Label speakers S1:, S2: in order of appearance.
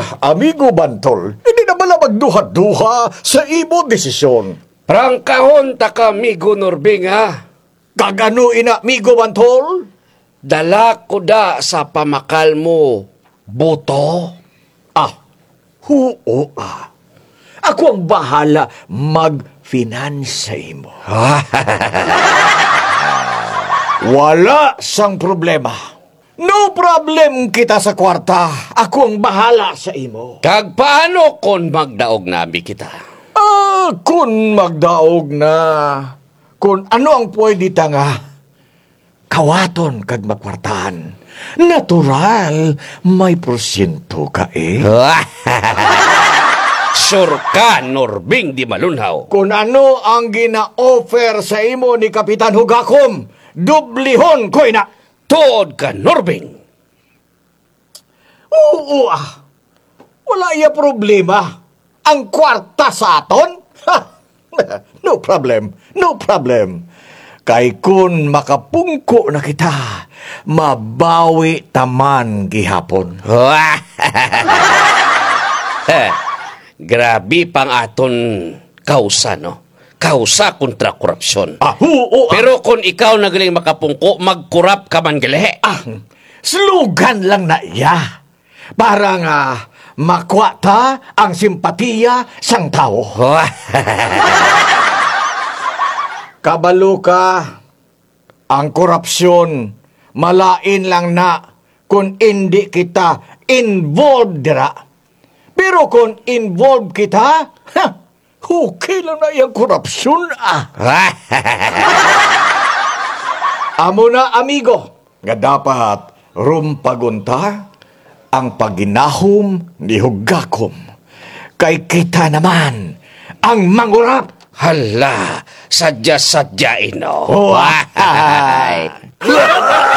S1: amigo Bantol, hindi na bala magduha-duha sa imo desisyon.
S2: Prangkahon ta ka, amigo Norbing, ha?
S1: Kagano ina, amigo Bantol?
S2: Dala ko da sa pamakal mo, boto.
S1: Huo Ako ang bahala mag-finance sa imo. Wala sang problema. No problem kita sa kwarta. Ako ang bahala sa imo.
S2: Kag paano kon magdaog nami kita?
S1: Kung magdaog na, kung ano ang pwede ta nga, kawaton kag magkwartahan. Natural, may porsyento ka eh.
S2: Sure ka, Norbing di malunhaw.
S1: Kung ano ang gina-offer sa imo ni Kapitan Hugakom, dublihon ko ina.
S2: Tuod ka, Norbing.
S1: Oo Wala iya problema. Ang kwarta sa aton? No problem. Kay kun makapungko na kita, mabawi taman gihapon.
S2: Grabe pang aton kausa, no? Kausa kontra korupsyon. Pero kung ikaw nagaling makapungko, magkurap ka man gali.
S1: Slogan lang na iya. Para nga makwata ang simpatiya sang tao. Kabalo ka, ang korupsyon, malain lang na kung hindi kita involved dira. Pero kung involved kita, okay lang na yung korupsyon Amo na, amigo, nga dapat rumpagunta ang paginahom ni Hugakom. Kay kita naman ang mangurap.
S2: Hala, sadya-sadyain, no?